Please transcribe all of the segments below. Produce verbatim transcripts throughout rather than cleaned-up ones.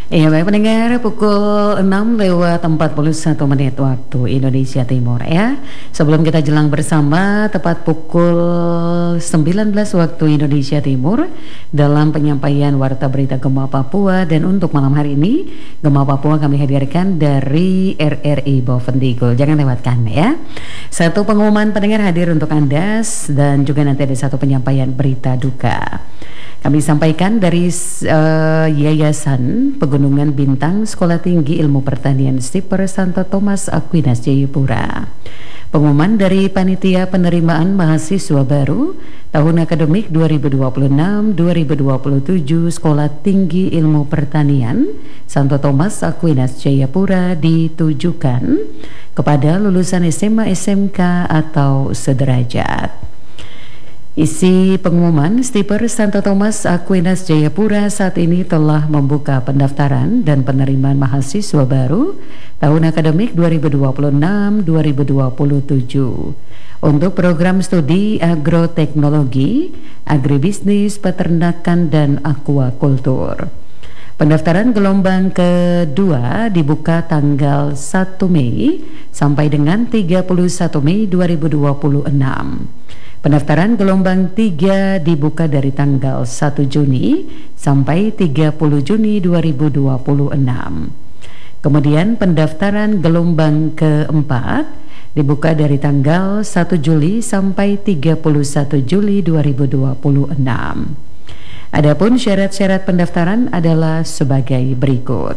Iya baik pendengar, pukul enam lewat empat puluh satu menit waktu Indonesia Timur ya. Sebelum kita jelang bersama tepat pukul sembilan belas waktu Indonesia Timur dalam penyampaian Warta Berita Gema Papua, dan untuk malam hari ini Gema Papua kami hadirkan dari R R I Bovendigul. Jangan lewatkan ya. Satu pengumuman pendengar hadir untuk Anda, dan juga nanti ada satu penyampaian berita duka. Kami sampaikan dari uh, Yayasan Pegunungan Bintang Sekolah Tinggi Ilmu Pertanian Stiper Santo Thomas Aquinas Jayapura. Pengumuman dari Panitia Penerimaan Mahasiswa Baru tahun akademik dua ribu dua puluh enam dua ribu dua puluh tujuh Sekolah Tinggi Ilmu Pertanian Santo Thomas Aquinas Jayapura ditujukan kepada lulusan S M A S M K atau sederajat. Isi pengumuman, Stiper Santo Thomas Aquinas Jayapura saat ini telah membuka pendaftaran dan penerimaan mahasiswa baru tahun akademik dua ribu dua puluh enam dua ribu dua puluh tujuh untuk program studi agroteknologi, agribisnis, peternakan, dan aquakultur. Pendaftaran gelombang kedua dibuka tanggal satu Mei sampai dengan tiga puluh satu Mei dua ribu dua puluh enam. Pendaftaran gelombang tiga dibuka dari tanggal satu Juni sampai tiga puluh Juni dua ribu dua puluh enam. Kemudian pendaftaran gelombang keempat dibuka dari tanggal satu Juli sampai tiga puluh satu Juli dua ribu dua puluh enam. Adapun syarat-syarat pendaftaran adalah sebagai berikut.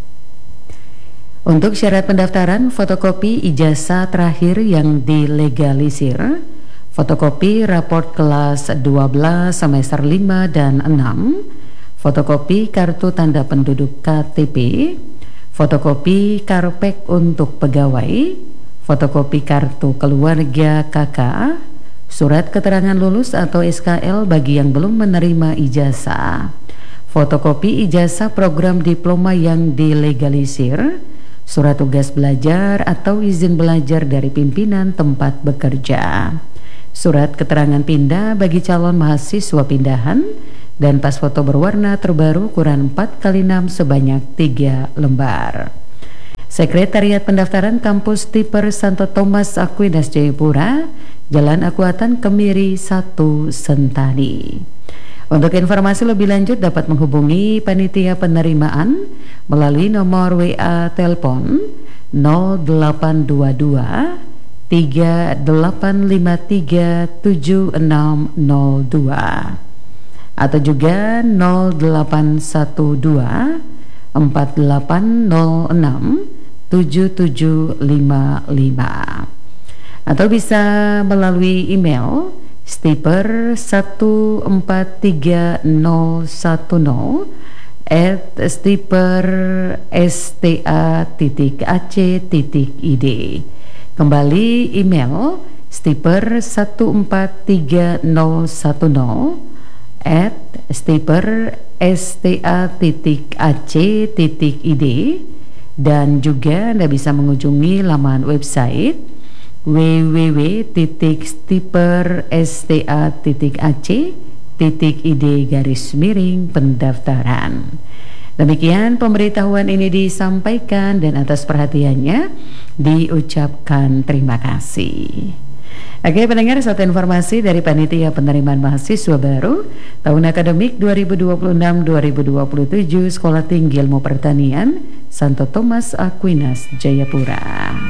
Untuk syarat pendaftaran, fotokopi ijazah terakhir yang dilegalisir, fotokopi raport kelas dua belas semester lima dan enam, fotokopi kartu tanda penduduk K T P, fotokopi karpek untuk pegawai, fotokopi kartu keluarga K K, surat keterangan lulus atau S K L bagi yang belum menerima ijazah, fotokopi ijazah program diploma yang dilegalisir, surat tugas belajar atau izin belajar dari pimpinan tempat bekerja, surat keterangan pindah bagi calon mahasiswa pindahan, dan pas foto berwarna terbaru ukuran empat kali enam sebanyak tiga lembar. Sekretariat Pendaftaran Kampus Stiper Santo Thomas Aquinas Jayapura, Jalan Akuatan Kemiri satu Sentani. Untuk informasi lebih lanjut dapat menghubungi Panitia Penerimaan melalui nomor W A telepon nol delapan dua dua tiga delapan lima tiga tujuh enam nol dua atau juga nol delapan satu dua empat delapan nol enam tujuh tujuh lima lima, atau bisa melalui email stiper satu empat tiga nol satu nol at stiper sta titik ac titik id. Kembali email stiper satu empat tiga nol satu nol at stiper sta titik ac titik id, dan juga Anda bisa mengunjungi laman website w w w titik stiper sta titik ac titik id garis miring pendaftaran. Demikian pemberitahuan ini disampaikan, dan atas perhatiannya diucapkan terima kasih. Oke pendengar, satu informasi dari Panitia Penerimaan Mahasiswa Baru tahun akademik dua ribu dua puluh enam dua ribu dua puluh tujuh Sekolah Tinggi Ilmu Pertanian Santo Thomas Aquinas Jayapura.